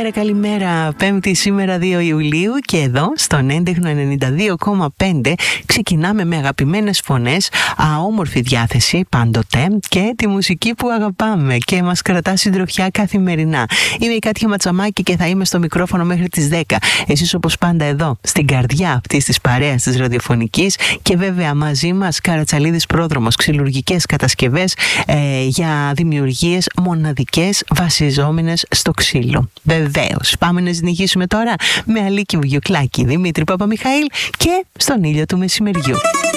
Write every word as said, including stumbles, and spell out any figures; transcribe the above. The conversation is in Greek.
Καλημέρα, καλημέρα. Πέμπτη σήμερα δύο Ιουλίου και εδώ στον έντεχνο ενενήντα δύο κόμμα πέντε ξεκινάμε με αγαπημένες φωνές, αόμορφη διάθεση πάντοτε και τη μουσική που αγαπάμε και μας κρατά συντροφιά καθημερινά. Είμαι η Κάτια Ματσαμάκη και θα είμαι στο μικρόφωνο μέχρι τις δέκα. Εσείς όπως πάντα εδώ, στην καρδιά αυτής της παρέας της ραδιοφωνικής και βέβαια μαζί μας Καρατσαλίδης Πρόδρομος, ξυλουργικές κατασκευές ε, για δημιουργίες μοναδικές βασιζόμενες στο ξύλο. Βεβαίως, πάμε να συνεχίσουμε τώρα με Αλίκη Βουγιουκλάκη, Δημήτρη Παπαμιχαήλ και στον ήλιο του μεσημεριού.